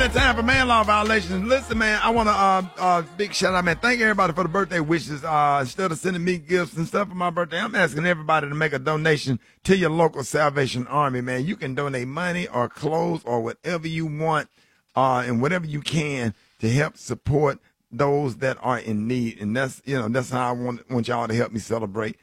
that time for man law violations. Listen, man, I want to big shout out, man. Thank everybody for the birthday wishes. Instead of sending me gifts and stuff for my birthday, I'm asking everybody to make a donation to your local Salvation Army, man. You can donate money or clothes or whatever you want, and whatever you can to help support those that are in need. And that's how I want y'all to help me celebrate